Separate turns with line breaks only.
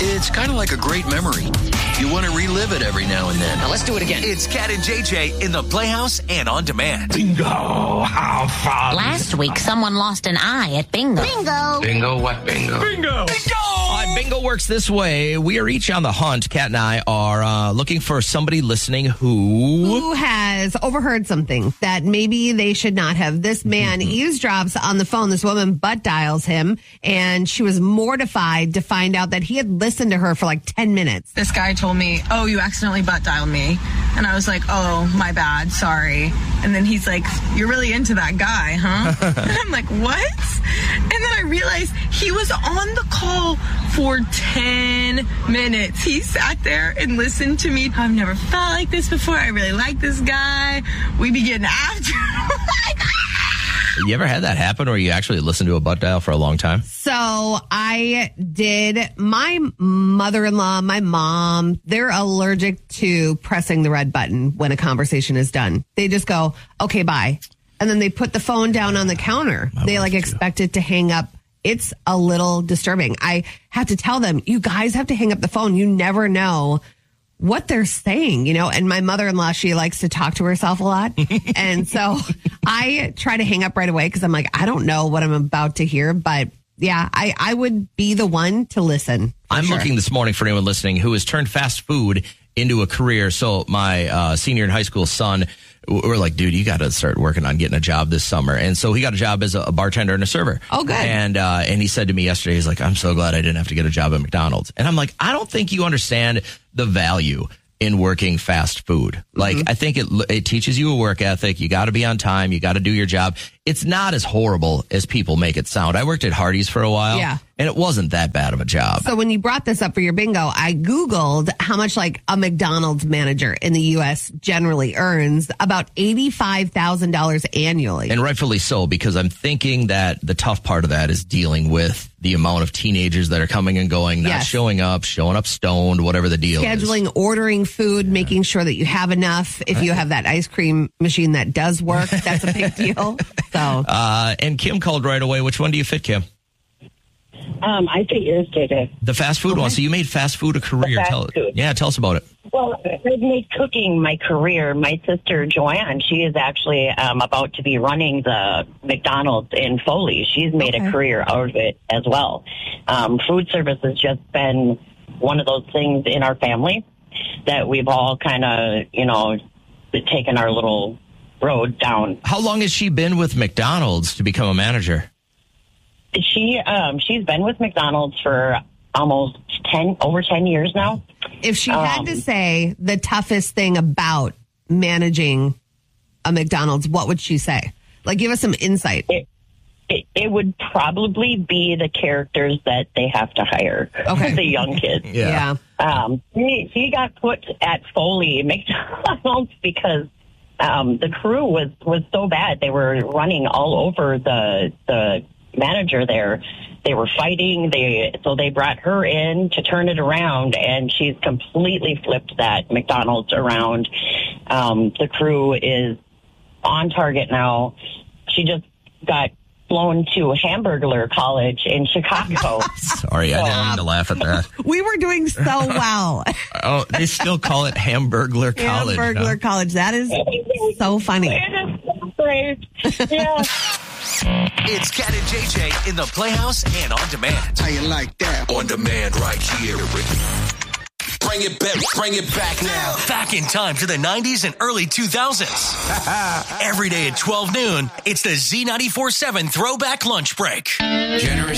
It's kind of like a great memory. You want to relive it every now and then.
Now let's do it again.
It's Cat and JJ in the Playhouse and on demand.
Bingo! How fun!
Last week, someone lost an eye at bingo.
Bingo!
Bingo what bingo?
Bingo!
Bingo works this way. We are each on the hunt. Kat and I are looking for somebody listening who
has overheard something that maybe they should not have. This man eavesdrops on the phone. This woman butt dials him, and she was mortified to find out that he had listened to her for like 10 minutes.
This guy told me, "Oh, you accidentally butt dialed me." And I was like, "Oh, my bad. Sorry." And then he's like, "You're really into that guy, huh?" And I'm like, "What?" And then I realized he was on the call for 10 minutes. He sat there and listened to me. I've never felt like this before. I really like this guy. We be getting after.
You ever had that happen where you actually listened to a butt dial for a long time?
So I did. My mother-in-law, my mom, they're allergic to pressing the red button when a conversation is done. They just go, "Okay, bye." And then they put the phone down on the counter. They expect it to hang up. It's a little disturbing. I have to tell them, you guys have to hang up the phone. You never know what they're saying, and my mother-in-law, she likes to talk to herself a lot. And so I try to hang up right away because I'm like, I don't know what I'm about to hear. But yeah, I would be the one to listen.
I'm looking this morning for anyone listening who has turned fast food into a career. So my senior in high school son, we're like, dude, you got to start working on getting a job this summer. And so he got a job as a bartender and a server.
Oh, good.
And he said to me yesterday, he's like, "I'm so glad I didn't have to get a job at McDonald's." And I'm like, I don't think you understand the value in working fast food. Like, I think it teaches you a work ethic. You got to be on time. You got to do your job. It's not as horrible as people make it sound. I worked at Hardee's for a while.
Yeah.
And it wasn't that bad of a job.
So when you brought this up for your bingo, I Googled how much like a McDonald's manager in the U.S. generally earns, about $85,000 annually.
And rightfully so, because I'm thinking that the tough part of that is dealing with the amount of teenagers that are coming and going, not showing up stoned, whatever the deal is.
Scheduling, ordering food, making sure that you have enough. If you have that ice cream machine that does work, that's a big deal. So,
and Kim called right away. Which one do you fit, Kim?
I fit yours, JJ.
The fast food one. So you made fast food a career. Tell us about it.
Well, I've made cooking my career. My sister, Joanne, she is actually about to be running the McDonald's in Foley. She's made a career out of it as well. Food service has just been one of those things in our family that we've all kind of, taken our little road down.
How long has she been with McDonald's to become a manager?
She's been with McDonald's for almost over 10 years now.
If she had to say the toughest thing about managing a McDonald's, what would she say? Like, give us some insight.
It would probably be the characters that they have to hire. Okay. The young kids.
Yeah.
He got put at Foley McDonald's because the crew was so bad. They were running all over the manager there. They were fighting. So they brought her in to turn it around, and she's completely flipped that McDonald's around. The crew is on target now. She just got flown to Hamburglar College in Chicago.
Sorry, I didn't mean to laugh at that.
We were doing so well.
Oh, they still call it Hamburglar College.
Hamburglar College. That is so funny.
It is so great. Yeah.
It's Cat and JJ in the Playhouse and on demand.
How you like that?
On demand right here. Bring it back now.
Back in time to the 90s and early 2000s. Every day at 12 noon, it's the Z94.7 Throwback Lunch Break.